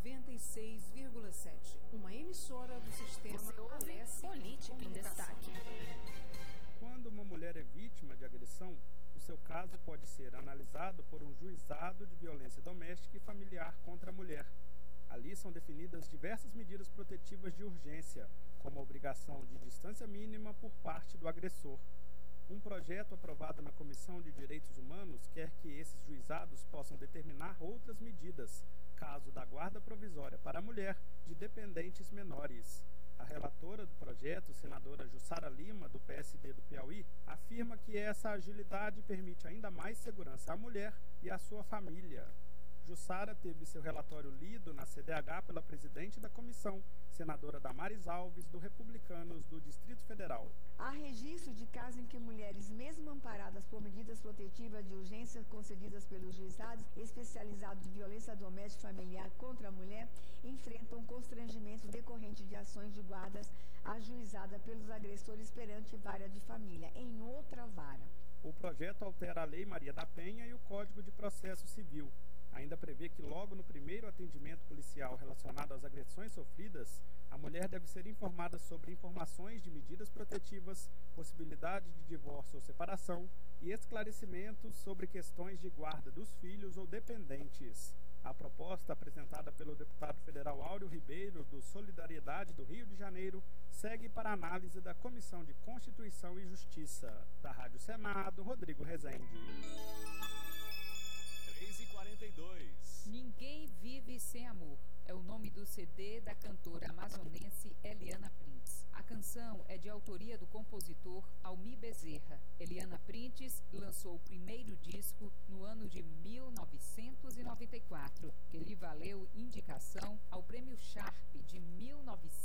96,7. Uma emissora do sistema Política em Destaque. Quando uma mulher é vítima de agressão, o seu caso pode ser analisado por um juizado de violência doméstica e familiar contra a mulher. Ali são definidas diversas medidas protetivas de urgência, como a obrigação de distância mínima por parte do agressor. Um projeto aprovado na Comissão de Direitos Humanos quer que esses juizados possam determinar outras medidas, caso da guarda provisória para a mulher de dependentes menores. A relatora do projeto, senadora Jussara Lima, do PSD do Piauí, afirma que essa agilidade permite ainda mais segurança à mulher e à sua família. Jussara teve seu relatório lido na CDH pela presidente da comissão, senadora Damares Alves, do Republicanos do Distrito Federal. Há registro de casos em que mulheres, mesmo amparadas por medidas protetivas de urgência concedidas pelos juizados especializados de violência doméstica e familiar contra a mulher, enfrentam constrangimento decorrente de ações de guardas ajuizadas pelos agressores perante vara de família, em outra vara. O projeto altera a Lei Maria da Penha e o Código de Processo Civil. Ainda prevê que logo no primeiro atendimento policial relacionado às agressões sofridas, a mulher deve ser informada sobre informações de medidas protetivas, possibilidade de divórcio ou separação e esclarecimentos sobre questões de guarda dos filhos ou dependentes. A proposta apresentada pelo deputado federal Áureo Ribeiro, do Solidariedade do Rio de Janeiro, segue para análise da Comissão de Constituição e Justiça. Da Rádio Senado, Rodrigo Rezende. 3h42. Ninguém Vive Sem Amor é o nome do CD da cantora amazonense Eliana Printes. A canção é de autoria do compositor Almir Bezerra. Eliana Printes lançou o primeiro disco no ano de 1994, que lhe valeu indicação ao Prêmio Sharp de 1994.